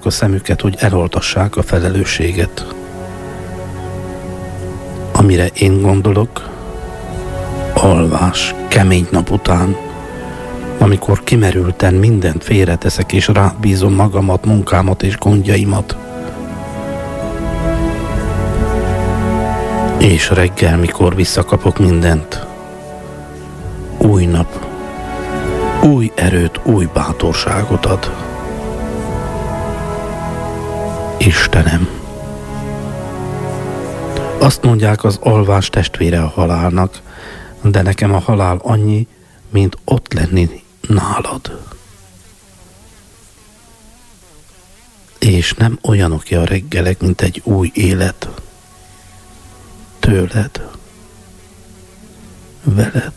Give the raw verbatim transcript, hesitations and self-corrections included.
a szemüket, hogy eloltassák a felelősséget. Amire én gondolok, alvás, kemény nap után, amikor kimerülten mindent félreteszek, és rábízom magamat, munkámat és gondjaimat. És reggel, mikor visszakapok mindent, új nap, új erőt, új bátorságot ad. Istenem! Azt mondják, az alvás testvére a halálnak, de nekem a halál annyi, mint ott lenni nálad. És nem olyanok a reggelek, mint egy új élet. Tőled. Veled.